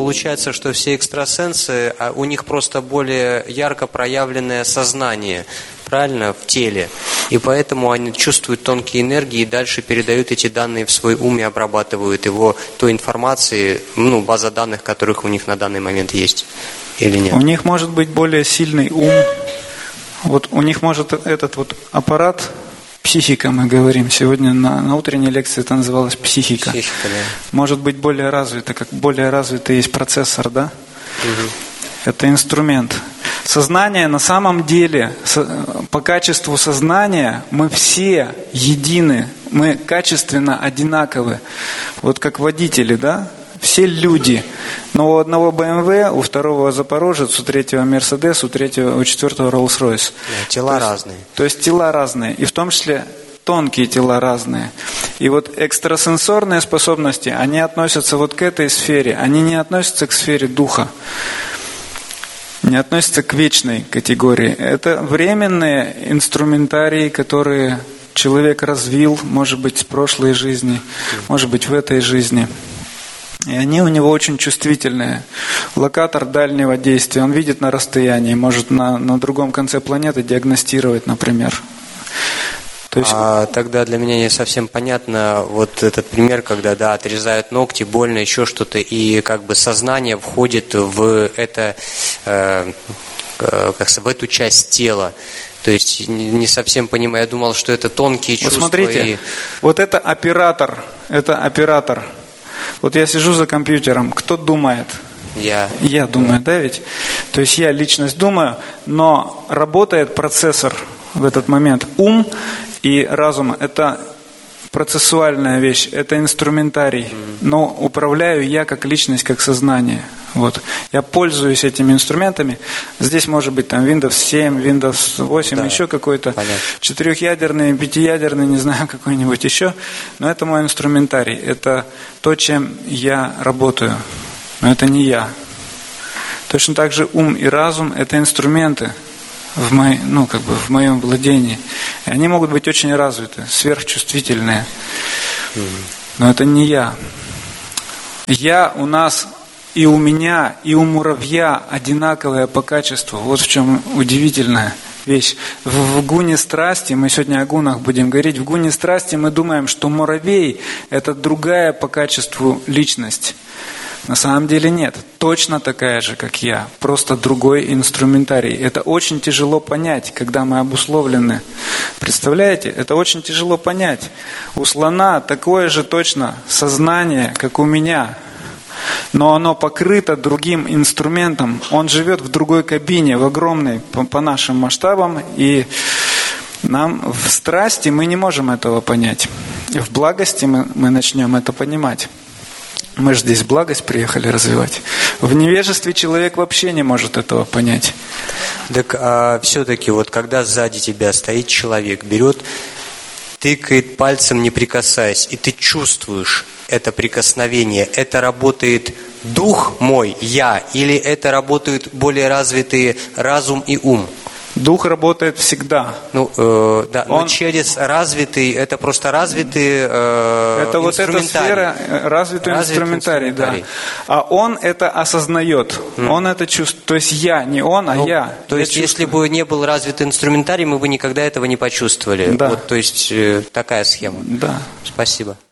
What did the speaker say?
получается, что все экстрасенсы, у них просто более ярко проявленное сознание, правильно, в теле. И поэтому они чувствуют тонкие энергии и дальше передают эти данные в свой ум и обрабатывают его той информацией, база данных, которых у них на данный момент есть. Или нет? У них может быть более сильный ум. Вот у них может этот вот аппарат, психика, мы говорим. Сегодня на утренней лекции это называлось психика. Психика, да. Может быть более развита, как более развитый есть процессор, да? Угу. Это инструмент. Сознание на самом деле, по качеству сознания мы все едины, мы качественно одинаковы. Вот как водители, да? Все люди. Но у одного BMW, у второго Запорожец, у третьего Мерседес, у четвертого Rolls-Royce. Тела разные. То есть тела разные. И в том числе тонкие тела разные. И вот экстрасенсорные способности, они относятся вот к этой сфере. Они не относятся к сфере духа. Не относятся к вечной категории. Это временные инструментарии, которые человек развил, может быть, с прошлой жизни, может быть, в этой жизни. И они у него очень чувствительные. Локатор дальнего действия, он видит на расстоянии, может на другом конце планеты диагностировать, например. То есть... Тогда для меня не совсем понятно вот этот пример, когда отрезают ногти, больно, еще что-то, и как бы сознание входит в это, в эту часть тела. То есть не совсем понимаю, я думал, что это тонкие чувства. Вот смотрите, вот это оператор. Вот я сижу за компьютером, кто думает? Я думаю, да ведь? То есть я личность думаю, но работает процессор в этот момент. Ум и разум – это процессуальная вещь, это инструментарий. Но управляю я как личность, как сознание. Вот. Я пользуюсь этими инструментами. Здесь может быть там Windows 7, Windows 8, еще какой-то. Понятно. 4-ядерный, 5-ядерный, не знаю, какой-нибудь еще. Но это мой инструментарий. Это то, чем я работаю. Но это не я. Точно так же ум и разум – это инструменты в моем владении. И они могут быть очень развиты, сверхчувствительные. Но это не я. Я у нас и у меня, и у муравья одинаковое по качеству. Вот в чем удивительная вещь. В гуне страсти, мы сегодня о гунах будем говорить, в гуне страсти мы думаем, что муравей – это другая по качеству личность. На самом деле нет. Точно такая же, как я. Просто другой инструментарий. Это очень тяжело понять, когда мы обусловлены. Представляете? Это очень тяжело понять. У слона такое же точно сознание, как у меня. Но оно покрыто другим инструментом. Он живет в другой кабине, в огромной, по нашим масштабам. И нам в страсти мы не можем этого понять. В благости мы начнем это понимать. Мы же здесь благость приехали развивать. В невежестве человек вообще не может этого понять. Так все-таки вот когда сзади тебя стоит человек, берет, тыкает пальцем, не прикасаясь, и ты чувствуешь это прикосновение, это работает дух мой, я, или это работают более развитые разум и ум? Дух работает всегда. Но через развитый, это просто развитый это вот эта сфера, развитый инструментарий, да. А он это осознает, он это чувствует. То есть я, не он, а я. То есть если бы не был развитый инструментарий, мы бы никогда этого не почувствовали. Да. Вот, то есть такая схема. Да. Спасибо.